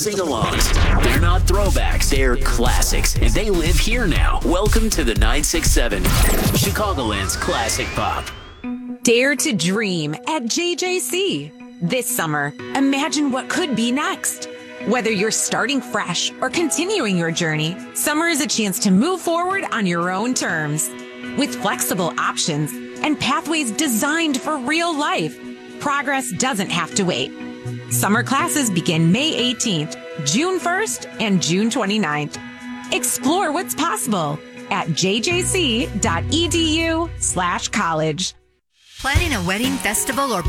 sing-alongs. They're not throwbacks, they're classics, and they live here now. Welcome to the 967, Chicagoland's classic pop. Dare to dream at JJC. This summer, imagine what could be next. Whether you're starting fresh or continuing your journey, summer is a chance to move forward on your own terms. With flexible options and pathways designed for real life, progress doesn't have to wait. Summer classes begin May 18th, June 1st, and June 29th. Explore what's possible at jjc.edu/college. Planning a wedding, festival, or